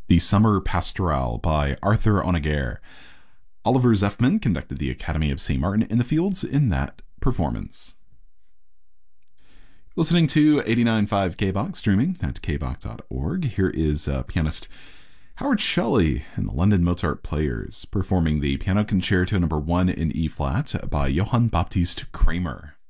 The Summer Pastoral by Arthur Honegger. Oliver Zeffman conducted the Academy of St. Martin in the Fields in that performance. Listening to 89.5 KBOX, streaming at kbox.org. Here is pianist Howard Shelley and the London Mozart Players performing the Piano Concerto No. 1 in E-flat by Johann Baptist Kramer.